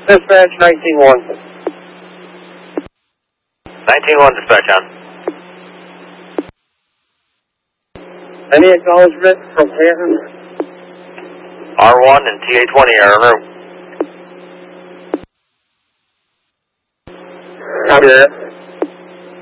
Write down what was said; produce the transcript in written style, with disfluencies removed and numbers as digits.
Dispatch 19-1. 19-1 dispatch on. Any acknowledgement from Canton? R1 and TA-20 are en route. Copy that.